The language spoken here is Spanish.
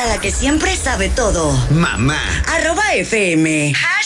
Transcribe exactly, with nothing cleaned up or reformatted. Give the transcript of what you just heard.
la que siempre sabe todo. Mamá. Arroba F M.